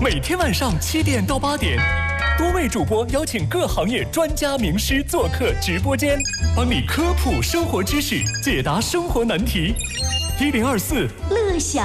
每天晚上7点到8点，多位主播邀请各行业专家名师做客直播间，帮你科普生活知识，解答生活难题。1024 乐享